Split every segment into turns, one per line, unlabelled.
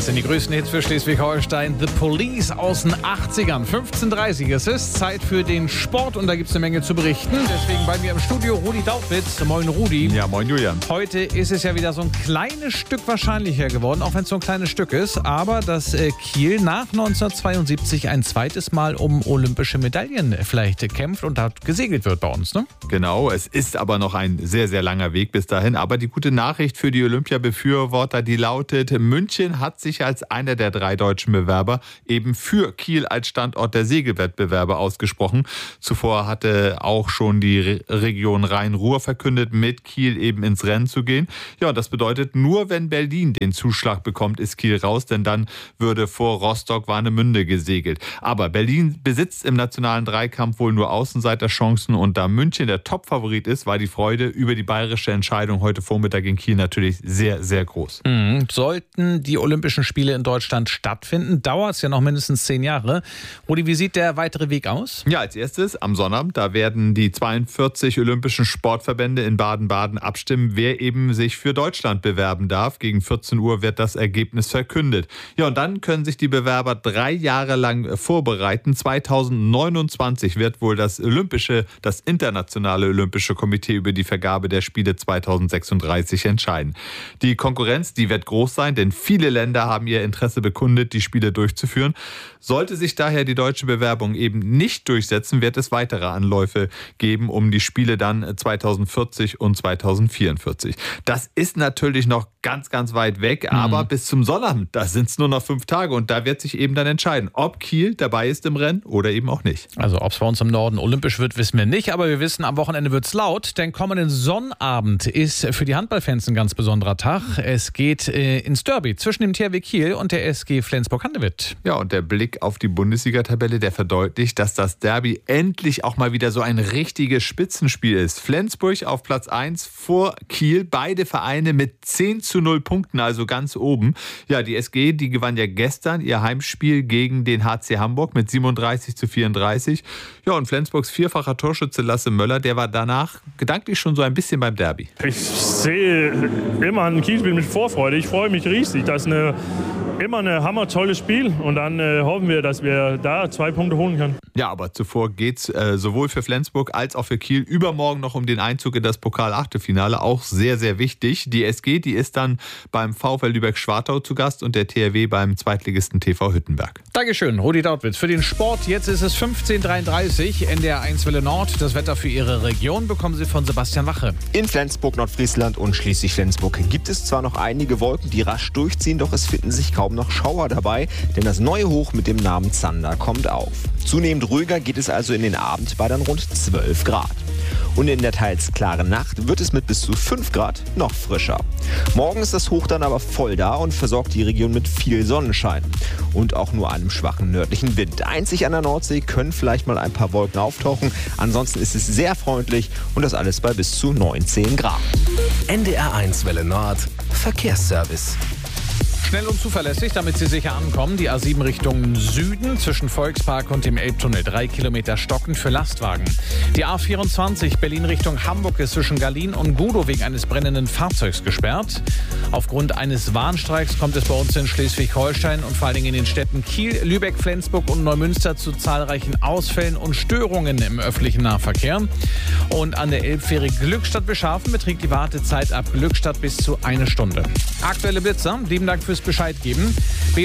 Das sind die größten Hits für Schleswig-Holstein. The Police aus den 80ern. 15:30 Uhr. Es ist Zeit für den Sport und da gibt es eine Menge zu berichten. Deswegen bei mir im Studio Rudi Daubitz. Moin Rudi.
Ja, moin Julian.
Heute ist es ja wieder so ein kleines Stück wahrscheinlicher geworden, auch wenn es so ein kleines Stück ist. Aber dass Kiel nach 1972 ein zweites Mal um olympische Medaillen vielleicht kämpft und da gesegelt wird bei uns, ne?
Genau, es ist aber noch ein sehr, sehr langer Weg bis dahin. Aber die gute Nachricht für die Olympiabefürworter, die lautet, München hat sich als einer der 3 deutschen Bewerber eben für Kiel als Standort der Segelwettbewerbe ausgesprochen. Zuvor hatte auch schon die Region Rhein-Ruhr verkündet, mit Kiel eben ins Rennen zu gehen. Ja, das bedeutet, nur wenn Berlin den Zuschlag bekommt, ist Kiel raus, denn dann würde vor Rostock-Warnemünde gesegelt. Aber Berlin besitzt im nationalen Dreikampf wohl nur Außenseiterchancen und da München der Topfavorit ist, war die Freude über die bayerische Entscheidung heute Vormittag in Kiel natürlich sehr, sehr groß.
Sollten die Olympischen Spiele in Deutschland stattfinden, dauert es ja noch mindestens 10 Jahre. Rudi, wie sieht der weitere Weg aus?
Ja, als erstes am Sonnabend, da werden die 42 olympischen Sportverbände in Baden-Baden abstimmen, wer eben sich für Deutschland bewerben darf. Gegen 14 Uhr wird das Ergebnis verkündet. Ja, und dann können sich die Bewerber 3 Jahre lang vorbereiten. 2029 wird wohl das internationale Olympische Komitee über die Vergabe der Spiele 2036 entscheiden. Die Konkurrenz, die wird groß sein, denn viele Länder haben ihr Interesse bekundet, die Spiele durchzuführen. Sollte sich daher die deutsche Bewerbung eben nicht durchsetzen, wird es weitere Anläufe geben, um die Spiele dann 2040 und 2044. Das ist natürlich noch ganz, ganz weit weg, aber bis zum Sonnabend, da sind es nur noch 5 Tage und da wird sich eben dann entscheiden, ob Kiel dabei ist im Rennen oder eben auch nicht.
Also ob es bei uns im Norden olympisch wird, wissen wir nicht, aber wir wissen, am Wochenende wird es laut, denn kommenden Sonnabend ist für die Handballfans ein ganz besonderer Tag. Es geht ins Derby zwischen dem THW Kiel und der SG Flensburg-Handewitt.
Ja, und der Blick auf die Bundesliga-Tabelle, der verdeutlicht, dass das Derby endlich auch mal wieder so ein richtiges Spitzenspiel ist. Flensburg auf Platz 1 vor Kiel, beide Vereine mit 10:0 Punkten, also ganz oben. Ja, die SG, die gewann ja gestern ihr Heimspiel gegen den HC Hamburg mit 37:34. Ja, und Flensburgs vierfacher Torschütze Lasse Möller, der war danach gedanklich schon so ein bisschen beim Derby.
Ich sehe immer ein Kielspiel mit Vorfreude. Ich freue mich riesig. Das ist immer ein hammertolles Spiel und dann hoffen wir, dass wir da 2 Punkte holen können.
Ja, aber zuvor geht's sowohl für Flensburg als auch für Kiel übermorgen noch um den Einzug in das Pokal-Achtelfinale. Auch sehr, sehr wichtig. Die SG, die ist dann beim VfL Lübeck-Schwartau zu Gast und der THW beim Zweitligisten TV Hüttenberg.
Dankeschön, Rudi Daubitz. Für den Sport, jetzt ist es 15:33 Uhr, NDR 1 Welle Nord. Das Wetter für Ihre Region bekommen Sie von Sebastian Wache.
In Flensburg, Nordfriesland und Schleswig-Flensburg gibt es zwar noch einige Wolken, die rasch durchziehen, doch es finden sich kaum noch Schauer dabei, denn das neue Hoch mit dem Namen Zander kommt auf. Zunehmend ruhiger geht es also in den Abend bei dann rund 12 Grad. Und in der teils klaren Nacht wird es mit bis zu 5 Grad noch frischer. Morgen ist das Hoch dann aber voll da und versorgt die Region mit viel Sonnenschein. Und auch nur einem schwachen nördlichen Wind. Einzig an der Nordsee können vielleicht mal ein paar Wolken auftauchen. Ansonsten ist es sehr freundlich und das alles bei bis zu 19 Grad.
NDR 1 Welle Nord, Verkehrsservice.
Schnell und zuverlässig, damit Sie sicher ankommen. Die A7 Richtung Süden zwischen Volkspark und dem Elbtunnel. 3 Kilometer stockend für Lastwagen. Die A24 Berlin Richtung Hamburg ist zwischen Berlin und Gudow wegen eines brennenden Fahrzeugs gesperrt. Aufgrund eines Warnstreiks kommt es bei uns in Schleswig-Holstein und vor allen Dingen in den Städten Kiel, Lübeck, Flensburg und Neumünster zu zahlreichen Ausfällen und Störungen im öffentlichen Nahverkehr. Und an der Elbfähre Glückstadt-Beschafen beträgt die Wartezeit ab Glückstadt bis zu 1 Stunde. Aktuelle Blitzer, lieben Dank fürs Bescheid geben.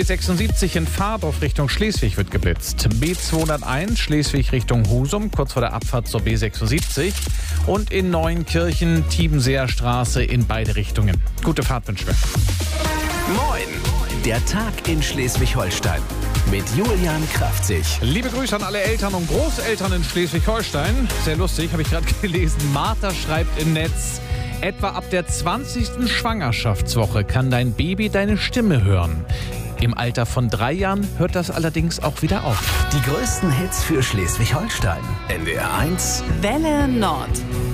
B76 in Fahrdorf Richtung Schleswig wird geblitzt. B201 Schleswig Richtung Husum, kurz vor der Abfahrt zur B76. Und in Neuenkirchen Tiebenseer Straße in beide Richtungen. Gute Fahrt wünschen wir.
Moin, der Tag in Schleswig-Holstein mit Julian Kraftzig.
Liebe Grüße an alle Eltern und Großeltern in Schleswig-Holstein. Sehr lustig, habe ich gerade gelesen. Martha schreibt im Netz: Etwa ab der 20. Schwangerschaftswoche kann dein Baby deine Stimme hören. Im Alter von 3 Jahren hört das allerdings auch wieder auf.
Die größten Hits für Schleswig-Holstein. NDR 1
Welle Nord.